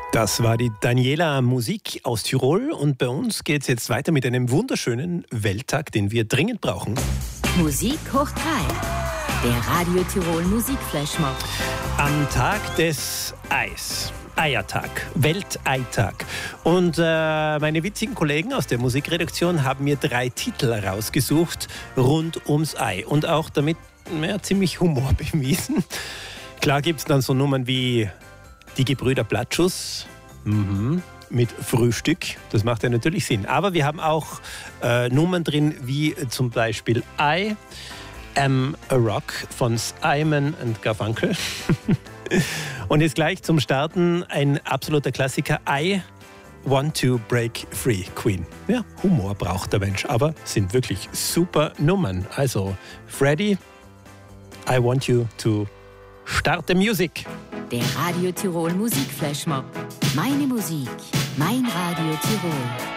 Das war die Daniela Musik aus Tirol und bei uns geht es jetzt weiter mit einem wunderschönen Welttag, den wir dringend brauchen. Musik hoch 3, der Radio Tirol Musikflashmob. Am Tag des Eis. Eiertag, Welteitag. Und meine witzigen Kollegen aus der Musikredaktion haben mir 3 Titel rausgesucht rund ums Ei und auch damit ziemlich Humor bewiesen. Klar gibt es dann so Nummern wie die Gebrüder Blattschuss mit Frühstück. Das macht ja natürlich Sinn. Aber wir haben auch Nummern drin wie zum Beispiel I Am a Rock von Simon & Garfunkel. Und jetzt gleich zum Starten ein absoluter Klassiker. I Want to Break Free, Queen. Ja, Humor braucht der Mensch, aber sind wirklich super Nummern. Also, Freddy, I Want You to Start the Music. Der Radio Tirol Musikflashmob. Meine Musik, mein Radio Tirol.